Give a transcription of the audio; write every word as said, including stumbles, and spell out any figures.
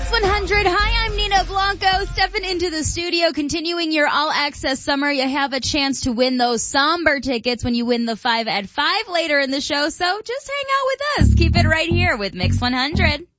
Mix one hundred. Hi, I'm Nina Blanco, stepping into the studio, continuing your all-access summer. You have a chance to win those somber tickets when you win the five at five later in the show, so just hang out with us. Keep it right here with Mix one hundred.